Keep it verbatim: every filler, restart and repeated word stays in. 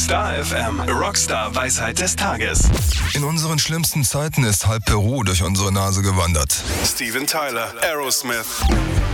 Star F M, Rockstar Weisheit des Tages. In unseren schlimmsten Zeiten ist halb Peru durch unsere Nase gewandert. Steven Tyler, Aerosmith.